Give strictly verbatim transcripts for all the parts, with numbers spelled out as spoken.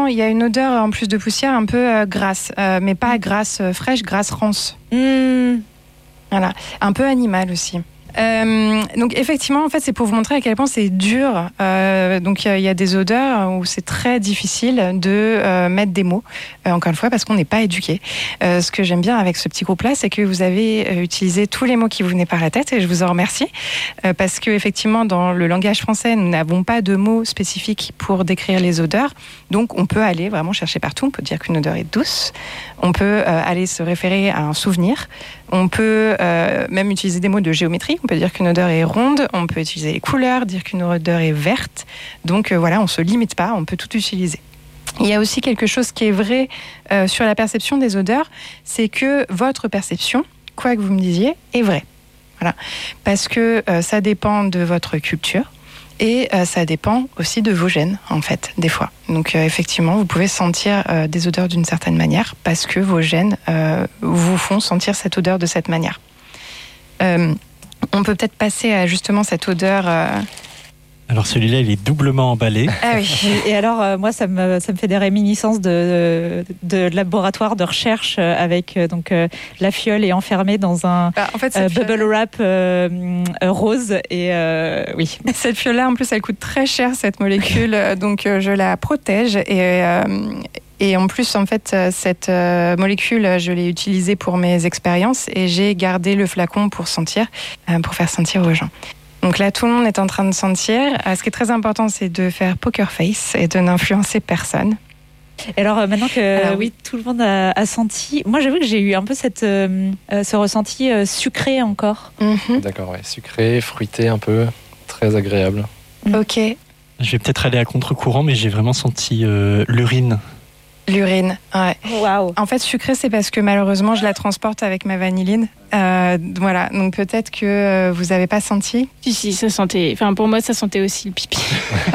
sent, il y a une odeur en plus de poussière un peu euh, grasse, euh, mais pas grasse euh, fraîche, grasse rance. Mmh. Voilà, un peu animal aussi. Euh, donc effectivement, en fait, c'est pour vous montrer à quel point c'est dur. Euh, donc il y, y a des odeurs où c'est très difficile de euh, mettre des mots. Euh, encore une fois, parce qu'on n'est pas éduqué. Euh, ce que j'aime bien avec ce petit groupe-là, c'est que vous avez euh, utilisé tous les mots qui vous venaient par la tête, et je vous en remercie, euh, parce que effectivement, dans le langage français, nous n'avons pas de mots spécifiques pour décrire les odeurs. Donc on peut aller vraiment chercher partout. On peut dire qu'une odeur est douce. On peut euh, aller se référer à un souvenir. On peut euh, même utiliser des mots de géométrie. On peut dire qu'une odeur est ronde. On peut utiliser les couleurs, dire qu'une odeur est verte. Donc euh, voilà, on ne se limite pas, on peut tout utiliser. Il y a aussi quelque chose qui est vrai euh, sur la perception des odeurs, c'est que votre perception, quoi que vous me disiez, est vraie. Voilà. Parce que euh, ça dépend de votre culture. Et euh, ça dépend aussi de vos gènes, en fait, des fois. Donc, euh, effectivement, vous pouvez sentir euh, des odeurs d'une certaine manière parce que vos gènes euh, vous font sentir cette odeur de cette manière. Euh, on peut peut-être passer à justement cette odeur... Euh... Alors, celui-là, il est doublement emballé. Ah oui. Et alors, euh, moi, ça me, ça me fait des réminiscences de, de, de laboratoire de recherche avec euh, donc, euh, la fiole est enfermée dans un bah, en fait, euh, fiole... bubble wrap euh, euh, rose. Et euh, oui. Cette fiole-là, en plus, elle coûte très cher, cette molécule. donc, euh, je la protège et... Euh, Et en plus, en fait, cette euh, molécule, je l'ai utilisée pour mes expériences et j'ai gardé le flacon pour sentir, euh, pour faire sentir aux gens. Donc là, tout le monde est en train de sentir. Euh, ce qui est très important, c'est de faire poker face et de n'influencer personne. Et alors, euh, maintenant que alors, oui, tout le monde a, a senti, moi, j'avoue que j'ai eu un peu cette, euh, ce ressenti euh, sucré encore. Mm-hmm. D'accord, ouais. Sucré, fruité un peu, très agréable. Mm. Ok. Je vais peut-être aller à contre-courant, mais j'ai vraiment senti euh, l'urine. L'urine, ouais. Waouh. En fait, sucré, c'est parce que malheureusement, je la transporte avec ma vanilline. Euh, voilà, donc peut-être que euh, vous n'avez pas senti. Si, si, ça sentait. Enfin, pour moi, ça sentait aussi le pipi.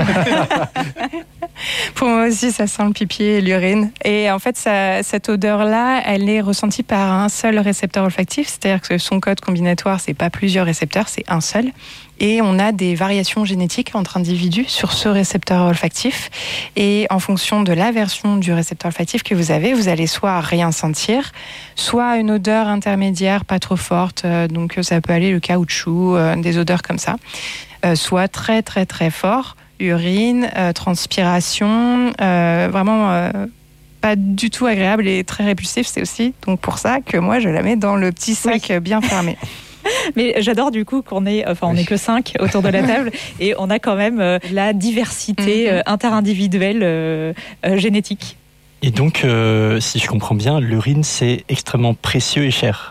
Pour moi aussi, ça sent le pipi et l'urine. Et en fait, ça, cette odeur-là, elle est ressentie par un seul récepteur olfactif, c'est-à-dire que son code combinatoire, c'est pas plusieurs récepteurs, c'est un seul. Et on a des variations génétiques entre individus sur ce récepteur olfactif. Et en fonction de la version du récepteur olfactif que vous avez, vous allez soit rien sentir, soit une odeur intermédiaire pas trop forte, donc ça peut aller le caoutchouc, euh, des odeurs comme ça, euh, soit très très très fort, urine, euh, transpiration, euh, vraiment euh, pas du tout agréable et très répulsif. C'est aussi donc pour ça que moi je la mets dans le petit sac oui. bien fermé. Mais j'adore du coup qu'on est, enfin on n'est que cinq autour de la table et on a quand même euh, la diversité euh, interindividuelle euh, euh, génétique. Et donc, euh, si je comprends bien, l'urine c'est extrêmement précieux et cher.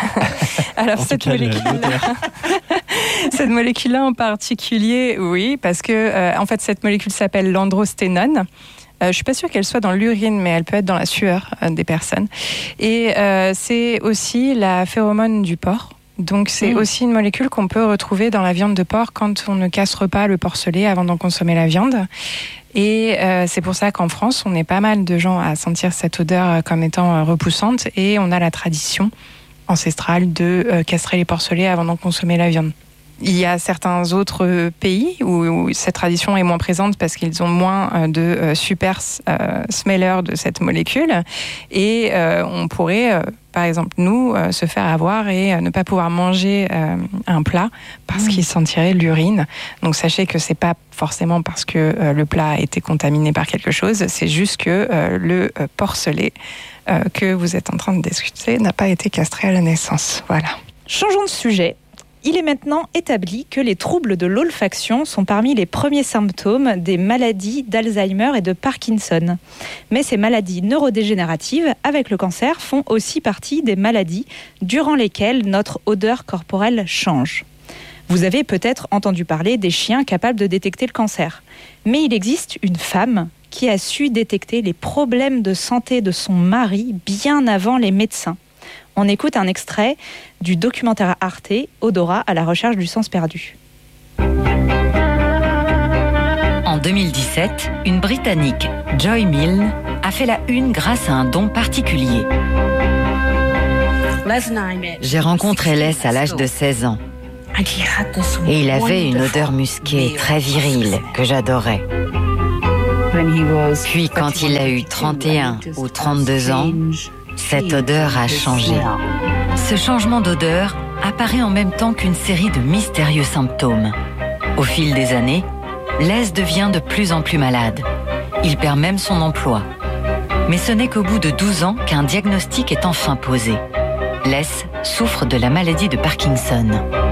Alors en cette tout cas, molécule-là, cette molécule-là en particulier, oui, parce que euh, en fait cette molécule s'appelle l'androsténone. Euh, je ne suis pas sûre qu'elle soit dans l'urine, mais elle peut être dans la sueur euh, des personnes. Et euh, c'est aussi la phéromone du porc. Donc c'est mmh. aussi une molécule qu'on peut retrouver dans la viande de porc quand on ne castre pas le porcelet avant d'en consommer la viande. Et euh, c'est pour ça qu'en France, on est pas mal de gens à sentir cette odeur comme étant repoussante et on a la tradition ancestrale de euh, castrer les porcelets avant d'en consommer la viande. Il y a certains autres pays où, où cette tradition est moins présente parce qu'ils ont moins de euh, super euh, smellers de cette molécule. Et euh, on pourrait, euh, par exemple, nous, euh, se faire avoir et euh, ne pas pouvoir manger euh, un plat parce mmh. qu'il sentirait l'urine. Donc sachez que c'est pas forcément parce que euh, le plat a été contaminé par quelque chose, c'est juste que euh, le euh, porcelet euh, que vous êtes en train de discuter n'a pas été castré à la naissance. Voilà. Changeons de sujet. Il est maintenant établi que les troubles de l'olfaction sont parmi les premiers symptômes des maladies d'Alzheimer et de Parkinson. Mais ces maladies neurodégénératives, avec le cancer, font aussi partie des maladies durant lesquelles notre odeur corporelle change. Vous avez peut-être entendu parler des chiens capables de détecter le cancer. Mais il existe une femme qui a su détecter les problèmes de santé de son mari bien avant les médecins. On écoute un extrait du documentaire Arte, Odorat à la recherche du sens perdu. En deux mille dix-sept, une Britannique, Joy Milne, a fait la une grâce à un don particulier. J'ai rencontré Les à l'âge de seize ans. Et il avait une odeur musquée très virile que j'adorais. Puis quand il a eu trente et un ou trente-deux ans, cette odeur a changé. Ce changement d'odeur apparaît en même temps qu'une série de mystérieux symptômes. Au fil des années, Les devient de plus en plus malade. Il perd même son emploi. Mais ce n'est qu'au bout de douze ans qu'un diagnostic est enfin posé. Les souffre de la maladie de Parkinson.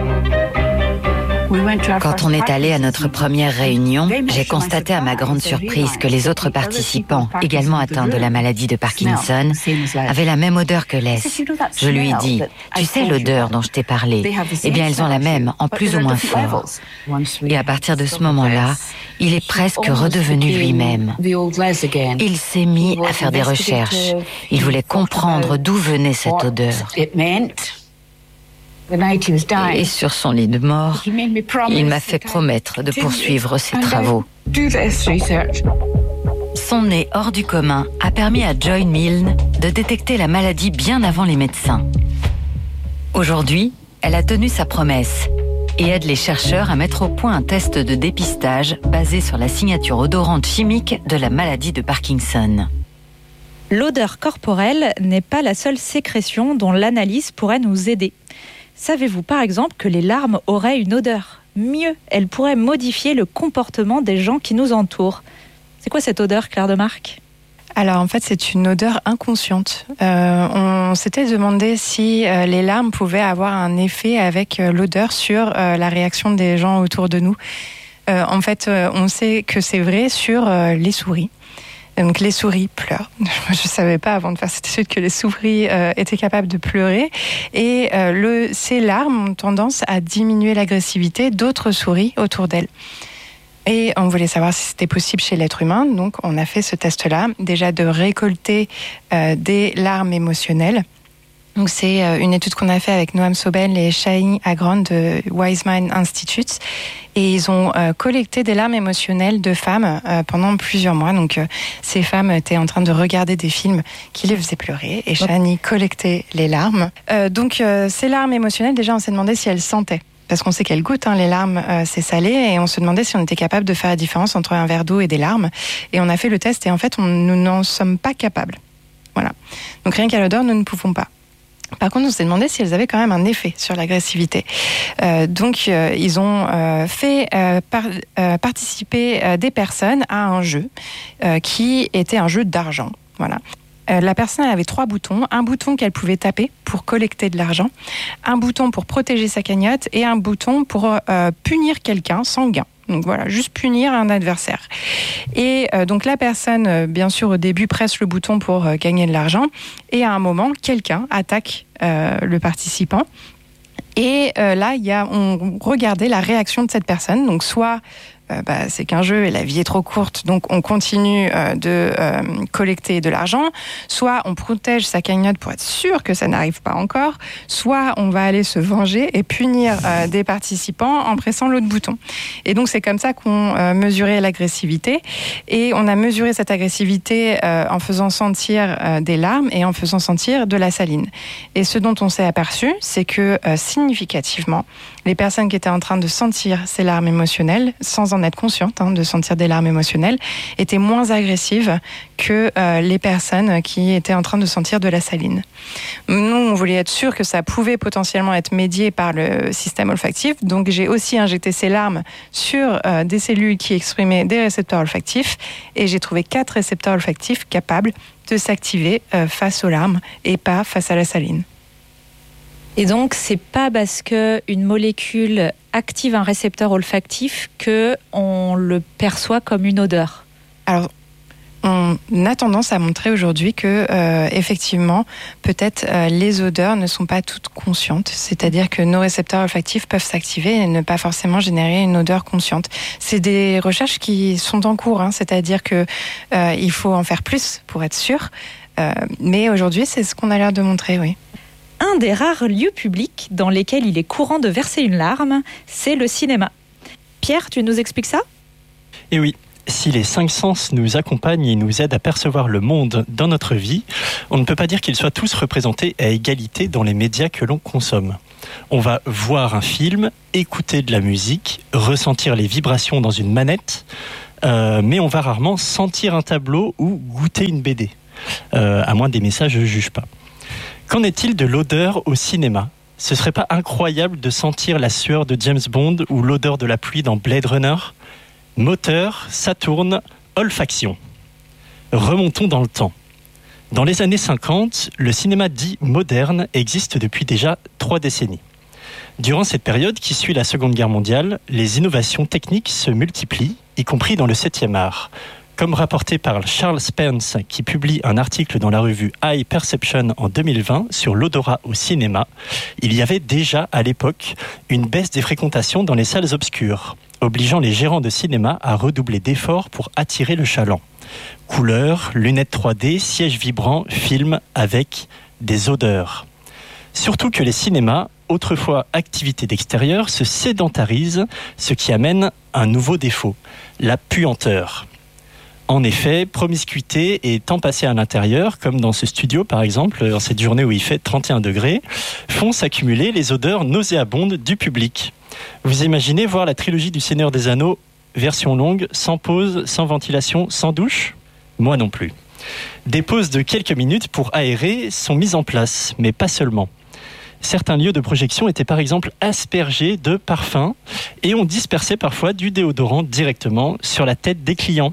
Quand on est allé à notre première réunion, j'ai constaté à ma grande surprise que les autres participants, également atteints de la maladie de Parkinson, avaient la même odeur que Les. Je lui ai dit, tu sais l'odeur dont je t'ai parlé? Eh bien, ils ont la même, en plus ou moins fort. Et à partir de ce moment-là, il est presque redevenu lui-même. Il s'est mis à faire des recherches. Il voulait comprendre d'où venait cette odeur. Et sur son lit de mort, il m'a fait promettre de poursuivre ses travaux. Son nez hors du commun a permis à Joy Milne de détecter la maladie bien avant les médecins. Aujourd'hui, elle a tenu sa promesse et aide les chercheurs à mettre au point un test de dépistage basé sur la signature odorante chimique de la maladie de Parkinson. L'odeur corporelle n'est pas la seule sécrétion dont l'analyse pourrait nous aider. Savez-vous par exemple que les larmes auraient une odeur? Mieux, elles pourraient modifier le comportement des gens qui nous entourent. C'est quoi cette odeur, Claire Demarque? Alors en fait, c'est une odeur inconsciente. Euh, on s'était demandé si euh, les larmes pouvaient avoir un effet avec euh, l'odeur sur euh, la réaction des gens autour de nous. Euh, en fait, euh, on sait que c'est vrai sur euh, les souris. Donc les souris pleurent. Je ne savais pas avant de faire cette étude que les souris euh, étaient capables de pleurer. Et euh, le, ces larmes ont tendance à diminuer l'agressivité d'autres souris autour d'elles. Et on voulait savoir si c'était possible chez l'être humain. Donc on a fait ce test-là, déjà de récolter euh, des larmes émotionnelles. Donc c'est une étude qu'on a fait avec Noam Sobel et Shaheen Agron de Wiseman Institute. Et ils ont euh, collecté des larmes émotionnelles de femmes euh, pendant plusieurs mois. Donc euh, ces femmes étaient en train de regarder des films qui les faisaient pleurer. Et Shaheen collectait les larmes. Euh, donc euh, ces larmes émotionnelles, déjà on s'est demandé si elles sentaient. Parce qu'on sait qu'elles goûtent, hein, les larmes, euh, c'est salé. Et on se demandait si on était capable de faire la différence entre un verre d'eau et des larmes. Et on a fait le test et en fait, on, nous n'en sommes pas capables. Voilà. Donc rien qu'à l'odeur, nous ne pouvons pas. Par contre, on s'est demandé si elles avaient quand même un effet sur l'agressivité. Euh, donc, euh, ils ont euh, fait euh, par, euh, participer euh, des personnes à un jeu euh, qui était un jeu d'argent. Voilà. Euh, la personne elle avait trois boutons. Un bouton qu'elle pouvait taper pour collecter de l'argent, un bouton pour protéger sa cagnotte et un bouton pour euh, punir quelqu'un sans gain. Donc voilà, juste punir un adversaire. Et euh, donc la personne, euh, bien sûr, au début, presse le bouton pour euh, gagner de l'argent. Et à un moment, quelqu'un attaque euh, le participant. Et euh, là, il y a, on regardait la réaction de cette personne. Donc soit euh, bah, c'est qu'un jeu et la vie est trop courte, donc on continue euh, de euh, collecter de l'argent. Soit on protège sa cagnotte pour être sûr que ça n'arrive pas encore. Soit on va aller se venger et punir euh, des participants en pressant l'autre bouton. Et donc c'est comme ça qu'on euh, mesurait l'agressivité. Et on a mesuré cette agressivité euh, en faisant sentir euh, des larmes et en faisant sentir de la saline. Et ce dont on s'est aperçu, c'est que euh, significativement, les personnes qui étaient en train de sentir ces larmes émotionnelles, sans en être conscientes, hein, de sentir des larmes émotionnelles, étaient moins agressives que euh, les personnes qui étaient en train de sentir de la saline. Nous, on voulait être sûr que ça pouvait potentiellement être médié par le système olfactif, donc j'ai aussi injecté ces larmes sur euh, des cellules qui exprimaient des récepteurs olfactifs, et j'ai trouvé quatre récepteurs olfactifs capables de s'activer euh, face aux larmes et pas face à la saline. Et donc, c'est pas parce qu'une molécule active un récepteur olfactif qu'on le perçoit comme une odeur. Alors, on a tendance à montrer aujourd'hui que, euh, effectivement, peut-être euh, les odeurs ne sont pas toutes conscientes. C'est-à-dire que nos récepteurs olfactifs peuvent s'activer et ne pas forcément générer une odeur consciente. C'est des recherches qui sont en cours, hein, c'est-à-dire que euh, il faut en faire plus pour être sûr. Euh, mais aujourd'hui, c'est ce qu'on a l'air de montrer, oui. Un des rares lieux publics dans lesquels il est courant de verser une larme, c'est le cinéma. Pierre, tu nous expliques ça ? Eh oui, si les cinq sens nous accompagnent et nous aident à percevoir le monde dans notre vie, on ne peut pas dire qu'ils soient tous représentés à égalité dans les médias que l'on consomme. On va voir un film, écouter de la musique, ressentir les vibrations dans une manette, euh, mais on va rarement sentir un tableau ou goûter une B D, euh, à moins d'aimer ça, je ne juge pas. Qu'en est-il de l'odeur au cinéma ? Ce serait pas incroyable de sentir la sueur de James Bond ou l'odeur de la pluie dans Blade Runner ? Moteur, ça tourne, olfaction. Remontons dans le temps. Dans les années cinquante, le cinéma dit moderne existe depuis déjà trois décennies. Durant cette période qui suit la Seconde Guerre mondiale, les innovations techniques se multiplient, y compris dans le septième art. Comme rapporté par Charles Spence, qui publie un article dans la revue High Perception en deux mille vingt sur l'odorat au cinéma, il y avait déjà à l'époque une baisse des fréquentations dans les salles obscures, obligeant les gérants de cinéma à redoubler d'efforts pour attirer le chaland. Couleurs, lunettes trois D, sièges vibrants, films avec des odeurs. Surtout que les cinémas, autrefois activités d'extérieur, se sédentarisent, ce qui amène un nouveau défaut, la puanteur. En effet, promiscuité et temps passé à l'intérieur, comme dans ce studio par exemple, dans cette journée où il fait trente et un degrés, font s'accumuler les odeurs nauséabondes du public. Vous imaginez voir la trilogie du Seigneur des Anneaux, version longue, sans pause, sans ventilation, sans douche ? Moi non plus. Des pauses de quelques minutes pour aérer sont mises en place, mais pas seulement. Certains lieux de projection étaient par exemple aspergés de parfums et on dispersait parfois du déodorant directement sur la tête des clients.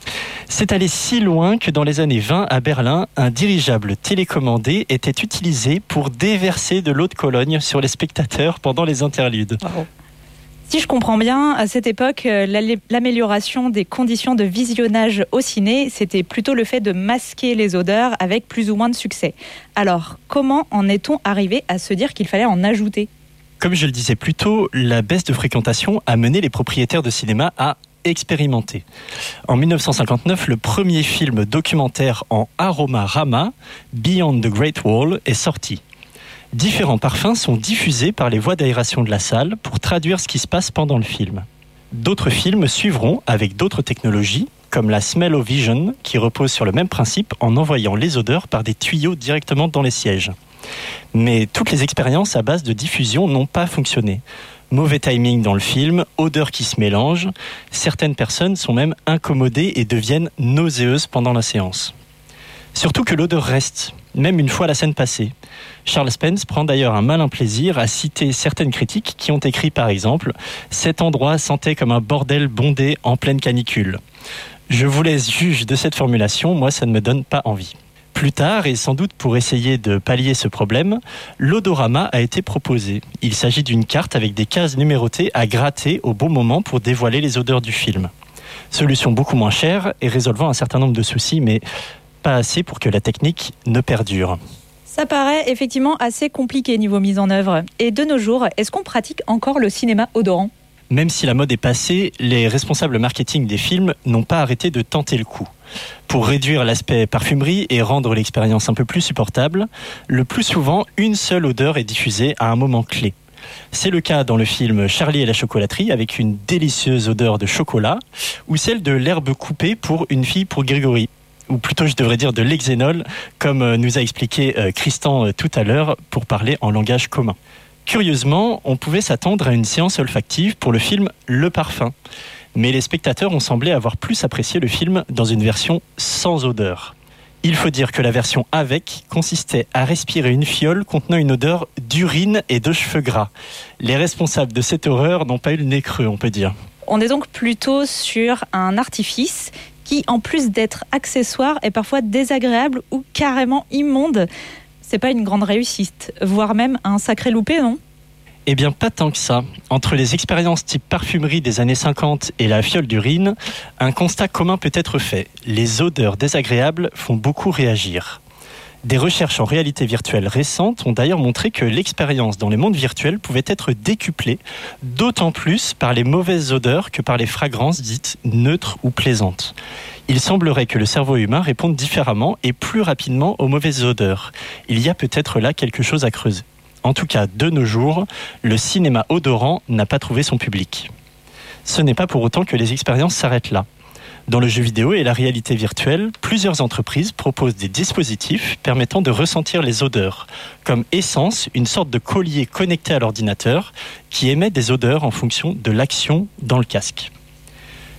C'est allé si loin que dans les années vingt à Berlin, un dirigeable télécommandé était utilisé pour déverser de l'eau de Cologne sur les spectateurs pendant les interludes. Wow. Si je comprends bien, à cette époque, l'amélioration des conditions de visionnage au ciné, c'était plutôt le fait de masquer les odeurs avec plus ou moins de succès. Alors, comment en est-on arrivé à se dire qu'il fallait en ajouter ? Comme je le disais plus tôt, la baisse de fréquentation a mené les propriétaires de cinéma à expérimenté. En dix-neuf cent cinquante-neuf, le premier film documentaire en aroma-rama, Beyond the Great Wall, est sorti. Différents parfums sont diffusés par les voies d'aération de la salle pour traduire ce qui se passe pendant le film. D'autres films suivront avec d'autres technologies, comme la Smell-O-Vision, qui repose sur le même principe en envoyant les odeurs par des tuyaux directement dans les sièges. Mais toutes les expériences à base de diffusion n'ont pas fonctionné. Mauvais timing dans le film, odeurs qui se mélangent. Certaines personnes sont même incommodées et deviennent nauséeuses pendant la séance. Surtout que l'odeur reste, même une fois la scène passée. Charles Spence prend d'ailleurs un malin plaisir à citer certaines critiques qui ont écrit par exemple « Cet endroit sentait comme un bordel bondé en pleine canicule ». Je vous laisse juge de cette formulation, moi ça ne me donne pas envie. Plus tard, et sans doute pour essayer de pallier ce problème, l'odorama a été proposé. Il s'agit d'une carte avec des cases numérotées à gratter au bon moment pour dévoiler les odeurs du film. Solution beaucoup moins chère et résolvant un certain nombre de soucis, mais pas assez pour que la technique ne perdure. Ça paraît effectivement assez compliqué niveau mise en œuvre. Et de nos jours, est-ce qu'on pratique encore le cinéma odorant ? Même si la mode est passée, les responsables marketing des films n'ont pas arrêté de tenter le coup. Pour réduire l'aspect parfumerie et rendre l'expérience un peu plus supportable, le plus souvent, une seule odeur est diffusée à un moment clé. C'est le cas dans le film Charlie et la chocolaterie avec une délicieuse odeur de chocolat ou celle de l'herbe coupée pour Une fille pour Grégory. Ou plutôt je devrais dire de l'hexénol, comme nous a expliqué Christian tout à l'heure pour parler en langage commun. Curieusement, on pouvait s'attendre à une séance olfactive pour le film Le Parfum. Mais les spectateurs ont semblé avoir plus apprécié le film dans une version sans odeur. Il faut dire que la version avec consistait à respirer une fiole contenant une odeur d'urine et de cheveux gras. Les responsables de cette horreur n'ont pas eu le nez creux, on peut dire. On est donc plutôt sur un artifice qui, en plus d'être accessoire, est parfois désagréable ou carrément immonde. C'est pas une grande réussite, voire même un sacré loupé, non ? Eh bien, pas tant que ça. Entre les expériences type parfumerie des années cinquante et la fiole d'urine, un constat commun peut être fait. Les odeurs désagréables font beaucoup réagir. Des recherches en réalité virtuelle récentes ont d'ailleurs montré que l'expérience dans les mondes virtuels pouvait être décuplée, d'autant plus par les mauvaises odeurs que par les fragrances dites neutres ou plaisantes. Il semblerait que le cerveau humain réponde différemment et plus rapidement aux mauvaises odeurs. Il y a peut-être là quelque chose à creuser. En tout cas, de nos jours, le cinéma odorant n'a pas trouvé son public. Ce n'est pas pour autant que les expériences s'arrêtent là. Dans le jeu vidéo et la réalité virtuelle, plusieurs entreprises proposent des dispositifs permettant de ressentir les odeurs, comme Essence, une sorte de collier connecté à l'ordinateur qui émet des odeurs en fonction de l'action dans le casque.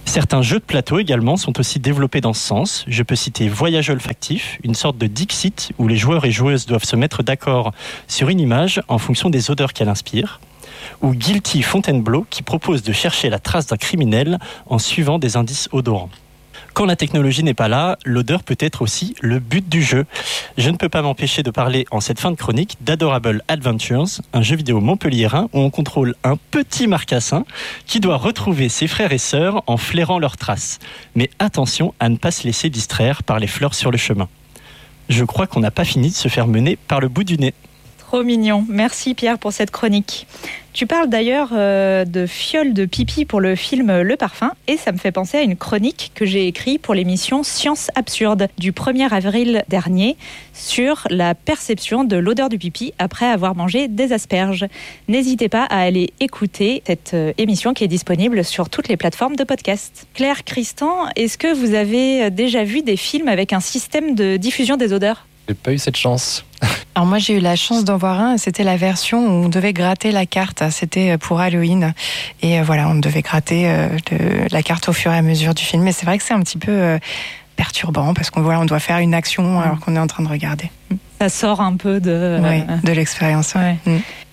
Certains jeux de plateau également sont aussi développés dans ce sens. Je peux citer Voyage olfactif, une sorte de Dixit où les joueurs et joueuses doivent se mettre d'accord sur une image en fonction des odeurs qu'elle inspire. Ou Guilty Fontainebleau qui propose de chercher la trace d'un criminel en suivant des indices odorants. Quand la technologie n'est pas là, l'odeur peut être aussi le but du jeu. Je ne peux pas m'empêcher de parler en cette fin de chronique d'Adorable Adventures, un jeu vidéo montpelliérain où on contrôle un petit marcassin qui doit retrouver ses frères et sœurs en flairant leurs traces. Mais attention à ne pas se laisser distraire par les fleurs sur le chemin. Je crois qu'on n'a pas fini de se faire mener par le bout du nez. Trop mignon. Merci Pierre pour cette chronique. Tu parles d'ailleurs euh, de fioles de pipi pour le film Le Parfum et ça me fait penser à une chronique que j'ai écrite pour l'émission Science Absurde du premier avril dernier sur la perception de l'odeur du pipi après avoir mangé des asperges. N'hésitez pas à aller écouter cette euh, émission qui est disponible sur toutes les plateformes de podcast. Claire, Christan, est-ce que vous avez déjà vu des films avec un système de diffusion des odeurs ? J'ai pas eu cette chance. Alors moi j'ai eu la chance d'en voir un, c'était la version où on devait gratter la carte, c'était pour Halloween et voilà, on devait gratter de la carte au fur et à mesure du film, mais c'est vrai que c'est un petit peu perturbant parce qu'on voilà, on doit faire une action alors qu'on est en train de regarder. Ça sort un peu de, ouais, de l'expérience. Ouais. Ouais. Mm.